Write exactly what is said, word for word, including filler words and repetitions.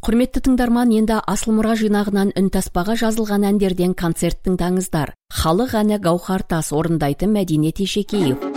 Құрметті тыңдарман, енді Асыл мұра жинағынан үнтаспаға жазылған әндерден концерт тыңдаңыздар. Халық әні Гаухар Тас орындайтын Мәдинет Ешекеев.